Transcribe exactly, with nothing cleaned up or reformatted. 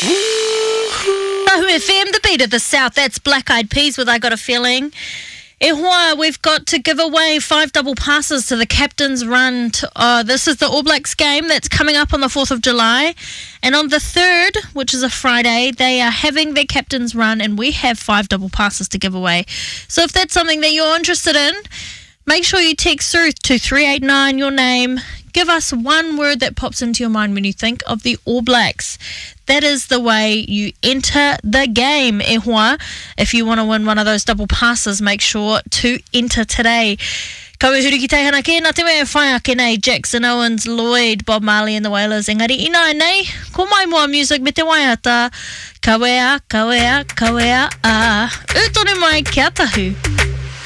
Tahu F M, the beat of the South. That's Black Eyed Peas with I Got a Feeling. E hoa, we've got to give away five double passes to the Captain's Run. To, uh, this is the All Blacks game that's coming up on the fourth of July. And on the third, which is a Friday, they are having their Captain's Run, and we have five double passes to give away. So if that's something that you're interested in, make sure you text through to three eight nine your name. Give us one word that pops into your mind when you think of the All Blacks. That is the way you enter the game, e hoa. If you want to win one of those double passes, make sure to enter today. Kawe huri ki teihana ke, nā te mea whai ake nei, Jackson Owens, Lloyd, Bob Marley and the Wailers. Engari, ina nei, ko mai mua music me te waiata. Kawe a, kawe a, kawe a, a. Utone mai, kia tahu.